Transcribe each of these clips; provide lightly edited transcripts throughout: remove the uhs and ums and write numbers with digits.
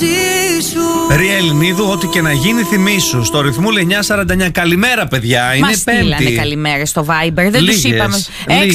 Ρία Ελληνίδου, ό,τι και να γίνει θυμίσου. Στο ρυθμούλε 949. Καλημέρα, παιδιά. Είναι Μας Πέμπτη. στείλανε καλημέρα στο Viber. Δεν τους είπαμε. 6, 9, 37, 9, 49, 949.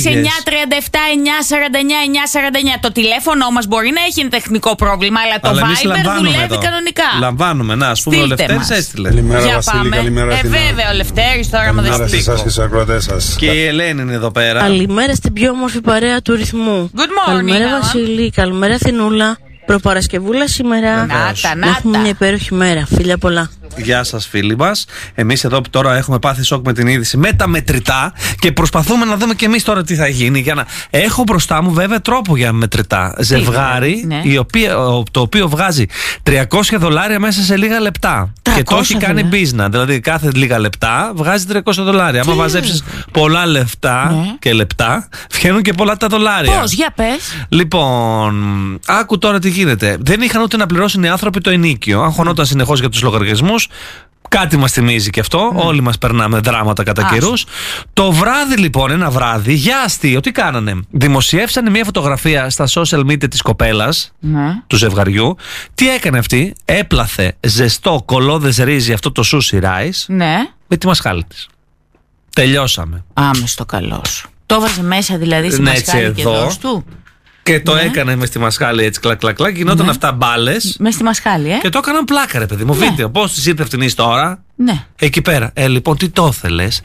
Το τηλέφωνο μας μπορεί να έχει ένα τεχνικό πρόβλημα, αλλά το Viber δουλεύει εδώ κανονικά. Λαμβάνουμε. Να, ας πούμε, ο Λευτέρης έστειλε. Καλημέρα, Βασίλη. Καλημέρα, βέβαια, ο Λευτέρης τώρα μου δεν καλημέρα σε εσάς και στους ακροατές σας. Και η Ελένη είναι εδώ πέρα. Καλημέρα στην πιο όμορφη παρέα του ρυθμού. Good morning. Καλημέρα, Βασίλη. Καλημέρα, Αθηνούλα. Προπαρασκευούλα σήμερα. Να έχουμε μια υπέροχη μέρα. Φιλιά πολλά. Γεια σας, φίλοι μας. Εμείς εδώ που τώρα έχουμε πάθει σοκ με την είδηση με τα μετρητά και προσπαθούμε να δούμε και εμείς τώρα τι θα γίνει. Για να... Έχω μπροστά μου βέβαια τρόπο για μετρητά. Ζευγάρι, ναι. το οποίο βγάζει $300 μέσα σε λίγα λεπτά. Και το έχει κάνει business. Δηλαδή κάθε λίγα λεπτά βγάζει $300. Άμα μαζέψεις πολλά λεφτά και λεπτά, βγαίνουν και πολλά τα δολάρια. Πώς, για πες. Λοιπόν, άκου τώρα τι γίνεται. Δεν είχαν ούτε να πληρώσουν οι άνθρωποι το ενίκιο. Αγχωνόταν συνεχώς για τους λογαριασμούς. Κάτι μας θυμίζει και αυτό. Όλοι μας περνάμε δράματα κατά καιρούς. Το βράδυ λοιπόν, ένα βράδυ, για αστείο, τι κάνανε. Δημοσιεύσανε μια φωτογραφία στα social media της κοπέλας, του ζευγαριού. Τι έκανε αυτή? Έπλαθε ζεστό κολόδες ρύζι, αυτό το sushi rice, με τη μασχάλη της. Τελειώσαμε. Άμε στο καλό σου. Το έβαζε μέσα δηλαδή στη μασχάλη και δώσ' του. Και το έκανε μες στη μασχάλη έτσι κλακ. Γινόταν αυτά μπάλες. Μες στη μασχάλη, Και το έκαναν πλάκα, ρε παιδί μου. Βίντεο. Πώς της ήρθε αυτήν τώρα. Εκεί πέρα. Λοιπόν, τι το ήθελες.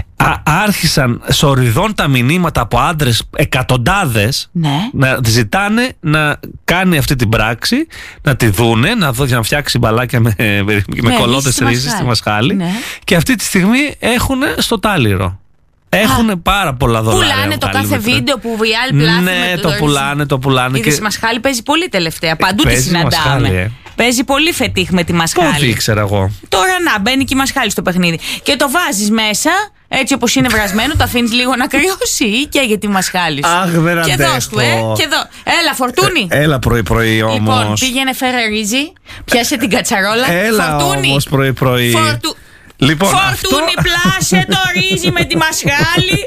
Άρχισαν σοριδών τα μηνύματα από άντρες, εκατοντάδες, να ζητάνε να κάνει αυτή την πράξη, να τη δούνε, για να φτιάξει μπαλάκια με κολόδες ρύζι στη μασχάλη. Και αυτή τη στιγμή έχουν στο τάλιρο. Έχουν πάρα πολλά δολάρια. Πουλάνε το κάθε βίντεο που οι άλλοι πλάθουν. Ναι, το πουλάνε. Η μασχάλη παίζει πολύ τελευταία. Παντού τη συναντάμε. Παίζει πολύ φετίχ με τη μασχάλη. Πού ήξερα εγώ. Τώρα μπαίνει και η μασχάλη στο παιχνίδι. Και το βάζεις μέσα, έτσι όπως είναι βρασμένο, το αφήνεις λίγο να κρυώσει ή καίγεται τη μασχάλη σου. Αχ, δεν αντέχω. Και δώσ' του, και εδώ. Έλα, Φορτούνη. Έλα πρωί-πρωί όμως. Λοιπόν, πήγαινε φέρε ρύζι, πιάσε την κατσαρόλα. Έλα όμως πρωί-πρωί. Λοιπόν, Φορτούνη, πλάσε το ρύζι με τη μασχάλη.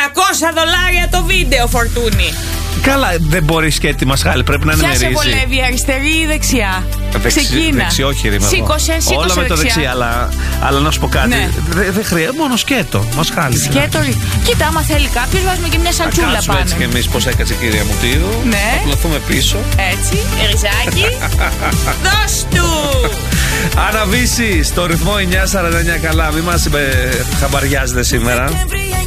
$300 το βίντεο, Φορτούνη. Καλά, δεν μπορείς και τη μασχάλη, πρέπει να είναι με ρύζι. Ποια σε βολεύει, αριστερή ή δεξιά? Ξεκίνα. Δεξιόχειρη. Σήκωσε όλα με το δεξί, αλλά να σου πω κάτι. Ναι. Δεν χρειάζεται, μόνο σκέτο. Μασχάλη. Σκέτο. Κοίτα, άμα θέλει κάποιος, βάζουμε και μια σαλτσούλα πάνω. Έτσι κι εμείς πώς έκατσε η κυρία Μουτίδου. Ναι. Θα πλωθούμε πίσω. Έτσι, ριζάκι. Δώσ' του. Αναβήσει στο ρυθμό 949. Καλά, μην μας χαμπαριάζετε σήμερα.